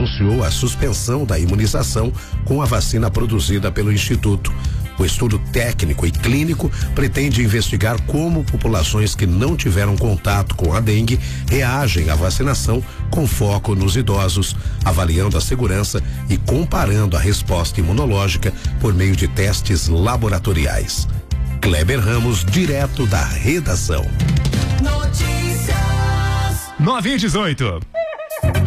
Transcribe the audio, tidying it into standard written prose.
anunciou a suspensão da imunização com a vacina produzida pelo Instituto. O estudo técnico e clínico pretende investigar como populações que não tiveram contato com a dengue reagem à vacinação, com foco nos idosos, avaliando a segurança e comparando a resposta imunológica por meio de testes laboratoriais. Kleber Ramos, direto da redação. Notícias 9:18.